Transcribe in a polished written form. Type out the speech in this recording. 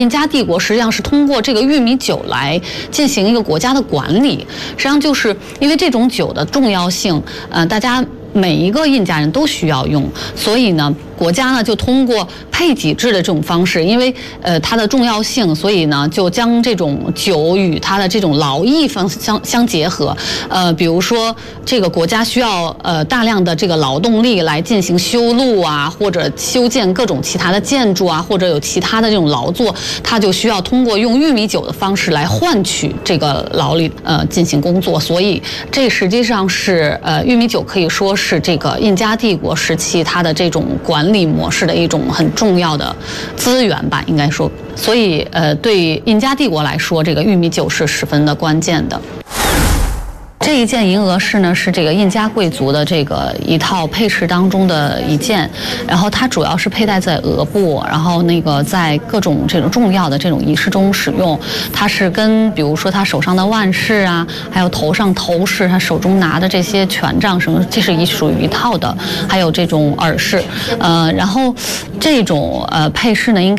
印加帝国实际上是通过这个玉米酒来进行一个国家的管理，实际上就是因为这种酒的重要性，大家每一个印加人都需要用，所以呢，国家呢就通过配给制的这种方式，因为它的重要性，所以呢就将这种酒与它的这种劳役相结合。比如说这个国家需要大量的这个劳动力来进行修路啊，或者修建各种其他的建筑啊，或者有其他的这种劳作，它就需要通过用玉米酒的方式来换取这个劳力进行工作。所以这实际上是玉米酒可以说是这个印加帝国时期它的这种管理模式的一种很重要的资源吧，应该说。所以对印加帝国来说，这个玉米酒是十分的关键的。这一件银额饰呢，是这个印加贵族的这个一套配饰当中的一件，然后它主要是佩戴在额部，然后在各种这种重要的这种仪式中使用。它是跟比如说他手上的腕饰啊，还有头上头饰，他手中拿的这些权杖什么，这是属于一套的。还有这种耳饰，然后这种配饰呢，应该